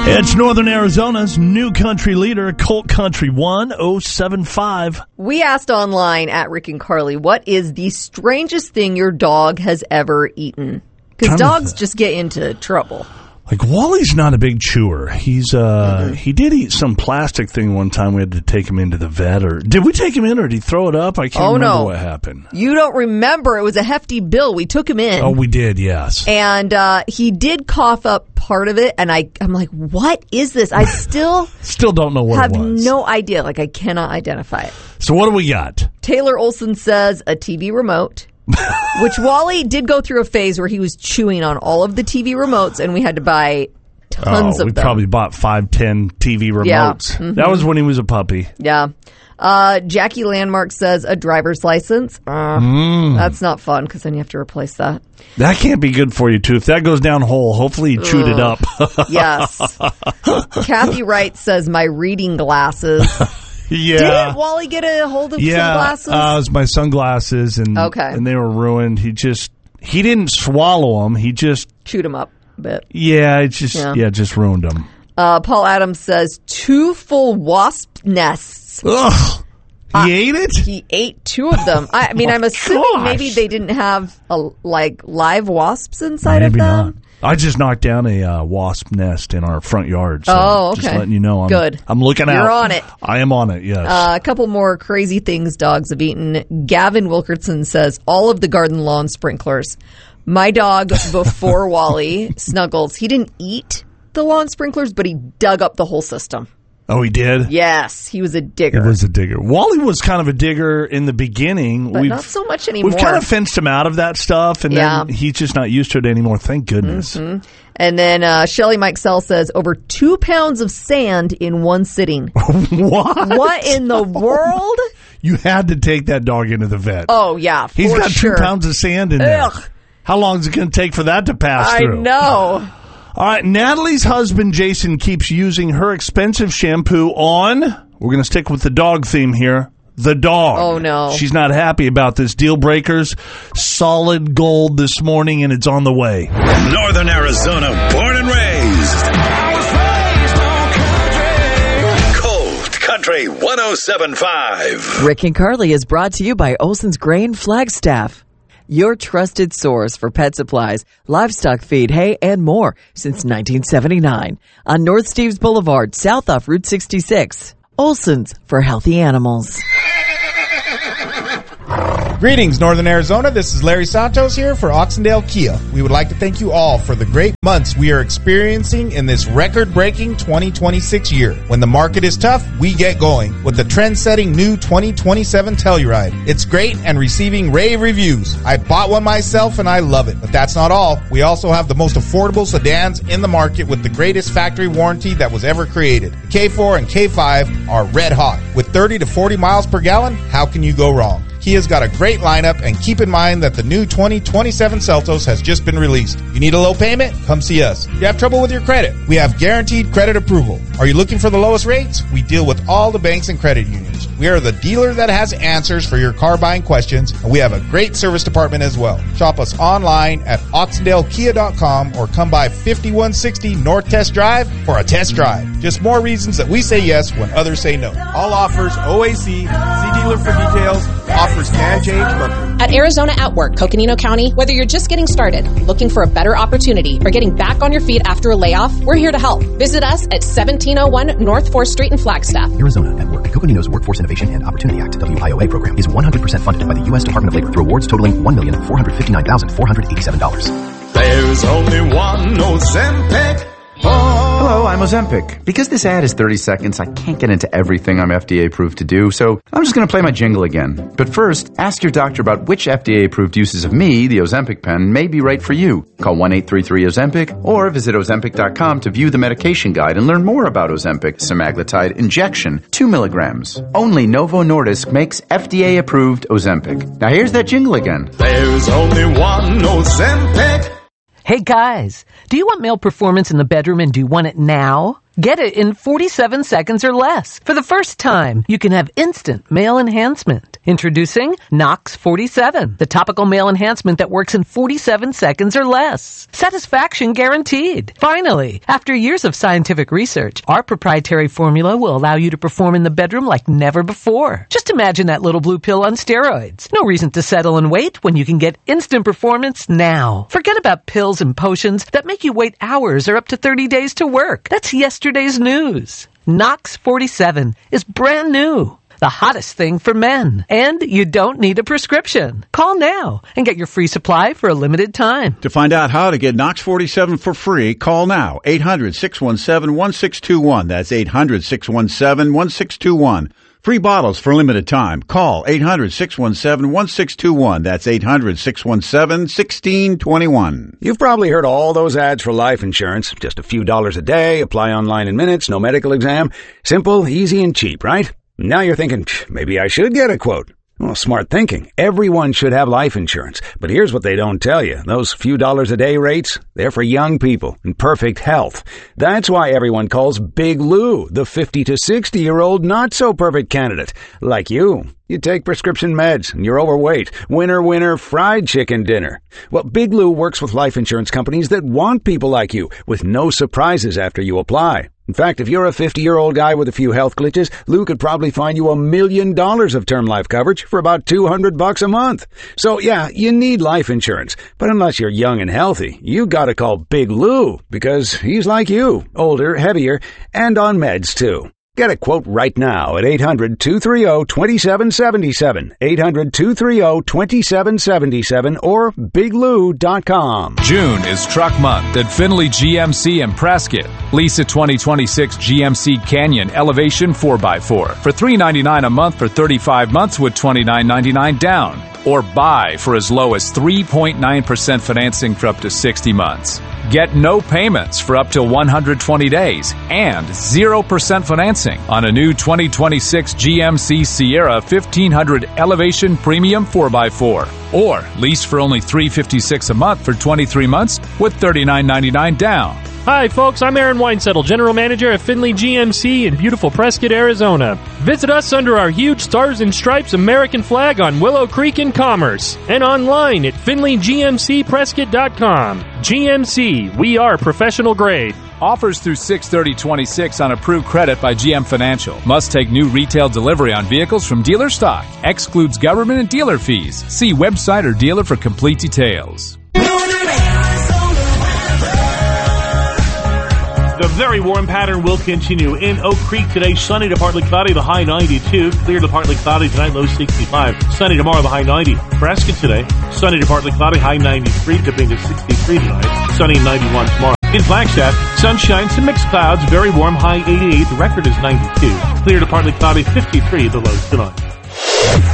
It's Northern Arizona's new country leader, Colt Country 1075. We asked online at Rick and Carly, what is the strangest thing your dog has ever eaten? Because dogs just get into trouble. Like, Wally's not a big chewer. He's he did eat some plastic thing one time. We had to take him into the vet. Or did we take him in, or did he throw it up? I can't remember what happened. You don't remember. It was a hefty bill. We took him in. Oh, we did, yes. And he did cough up part of it, and I'm like, what is this? I still don't know what it was. Have no idea. Like, I cannot identify it. So what do we got? Taylor Olson says a TV remote. Which Wally did go through a phase where he was chewing on all of the TV remotes, and we had to buy tons of them. We probably bought 5-10 TV remotes. Yeah. Mm-hmm. That was when he was a puppy. Yeah. Jackie Landmark says a driver's license. That's not fun, because then you have to replace that. That can't be good for you, too. If that goes down whole, hopefully you chewed it up. Yes. Kathy Wright says my reading glasses. Yeah. Didn't Wally get a hold of sunglasses? Yeah, it was my sunglasses, and they were ruined. He didn't swallow them. He just chewed them up a bit. Yeah, it just ruined them. Paul Adams says 2 full wasp nests. Ugh. He ate it? He ate 2 of them. I mean, I'm assuming maybe they didn't have live wasps inside of them. Not. I just knocked down a wasp nest in our front yard. So okay. Just letting you know. Good. I'm looking out. You're on it. I am on it, yes. A couple more crazy things dogs have eaten. Gavin Wilkerson says all of the garden lawn sprinklers. My dog, before Wally, Snuggles, he didn't eat the lawn sprinklers, but he dug up the whole system. Oh, he did? Yes, he was a digger. He was a digger. Wally was kind of a digger in the beginning. But not so much anymore. We've kind of fenced him out of that stuff, and then he's just not used to it anymore. Thank goodness. Mm-hmm. And then Shelly Mikesell says over 2 pounds of sand in one sitting. What? What in the world? You had to take that dog into the vet. Oh, yeah, He's got 2 pounds of sand in there. How long is it going to take for that to pass through? I know. All right, Natalie's husband, Jason, keeps using her expensive shampoo on, we're going to stick with the dog theme here, the dog. Oh, no. She's not happy about this. Deal Breakers, solid gold this morning, and it's on the way. Northern Arizona, born and raised. Colt Country 1075. Rick and Carly is brought to you by Olson's Grain Flagstaff. Your trusted source for pet supplies, livestock feed, hay, and more since 1979. On North Steves Boulevard, south off Route 66. Olson's for healthy animals. Greetings, Northern Arizona. This is Larry Santos here for Oxendale Kia. We would like to thank you all for the great months we are experiencing in this record-breaking 2026 year. When the market is tough, we get going with the trend-setting new 2027 Telluride. It's great and receiving rave reviews. I bought one myself and I love it. But that's not all. We also have the most affordable sedans in the market with the greatest factory warranty that was ever created. The K4 and K5 are red hot. With 30 to 40 miles per gallon, how can you go wrong? Kia's got a great lineup, and keep in mind that the new 2027 Seltos has just been released. You need a low payment? Come see us. You have trouble with your credit? We have guaranteed credit approval. Are you looking for the lowest rates? We deal with all the banks and credit unions. We are the dealer that has answers for your car buying questions, and we have a great service department as well. Shop us online at OxendaleKia.com or come by 5160 North Test Drive for a test drive. Just more reasons that we say yes when others say no. All offers OAC. See dealer for details. Offers can change monthly. At Arizona at Work, Coconino County, whether you're just getting started, looking for a better opportunity, or getting back on your feet after a layoff, we're here to help. Visit us at 1701 North 4th Street in Flagstaff. Arizona at Work. Coconino's Workforce Innovation and Opportunity Act WIOA program is 100% funded by the U.S. Department of Labor through awards totaling $1,459,487. There's only one Ozempic. Hello, I'm Ozempic. Because this ad is 30 seconds, I can't get into everything I'm FDA approved to do, so I'm just going to play my jingle again. But first, ask your doctor about which FDA approved uses of me, the Ozempic pen, may be right for you. Call 1-833-OZEMPIC or visit Ozempic.com to view the medication guide and learn more about Ozempic semaglutide injection, 2 milligrams. Only Novo Nordisk makes FDA approved Ozempic. Now here's that jingle again. There's only one Ozempic. Hey guys, do you want male performance in the bedroom and do you want it now? Get it in 47 seconds or less. For the first time, you can have instant male enhancement. Introducing Knox 47, the topical male enhancement that works in 47 seconds or less. Satisfaction guaranteed. Finally, after years of scientific research, our proprietary formula will allow you to perform in the bedroom like never before. Just imagine that little blue pill on steroids. No reason to settle and wait when you can get instant performance now. Forget about pills and potions that make you wait hours or up to 30 days to work. That's yesterday's news. Knox 47 is brand new. The hottest thing for men. And you don't need a prescription. Call now and get your free supply for a limited time. To find out how to get Knox 47 for free, call now. 800-617-1621. That's 800-617-1621. Free bottles for limited time. Call 800-617-1621. That's 800-617-1621. You've probably heard all those ads for life insurance. Just a few dollars a day, apply online in minutes, no medical exam. Simple, easy, and cheap, right? Now you're thinking, maybe I should get a quote. Well, smart thinking. Everyone should have life insurance. But here's what they don't tell you. Those few dollars a day rates, they're for young people in perfect health. That's why everyone calls Big Lou the 50 to 60-year-old not-so-perfect candidate. Like you. You take prescription meds and you're overweight. Winner, winner, fried chicken dinner. Well, Big Lou works with life insurance companies that want people like you with no surprises after you apply. In fact, if you're a 50-year-old guy with a few health glitches, Lou could probably find you $1 million of term life coverage for about $200 a month. So yeah, you need life insurance. But unless you're young and healthy, you gotta call Big Lou because he's like you, older, heavier, and on meds too. Get a quote right now at 800-230-2777, 800-230-2777, or biglou.com. June is Truck Month at Findlay GMC in Prescott. Lease a 2026 GMC Canyon Elevation 4x4 for $399 a month for 35 months with $29.99 down. Or buy for as low as 3.9% financing for up to 60 months. Get no payments for up to 120 days and 0% financing on a new 2026 GMC Sierra 1500 Elevation Premium 4x4. Or lease for only $356 a month for 23 months with $39.99 down. Hi, folks. I'm Aaron Weinsettle, General Manager at Findlay GMC in beautiful Prescott, Arizona. Visit us under our huge Stars and Stripes American flag on Willow Creek in Commerce and online at FindlayGMCPrescott.com. GMC, we are professional grade. Offers through 6/30/26 on approved credit by GM Financial. Must take new retail delivery on vehicles from dealer stock. Excludes government and dealer fees. See website or dealer for complete details. The very warm pattern will continue. In Oak Creek today, sunny to partly cloudy, the high 92. Clear to partly cloudy tonight, low 65. Sunny tomorrow, the high 90. Prescott today, sunny to partly cloudy, high 93. Dipping to 63 tonight. Sunny 91 tomorrow. In Flagstaff, sunshine, some mixed clouds, very warm, high 88. The record is 92. Clear to partly cloudy, 53. The low tonight.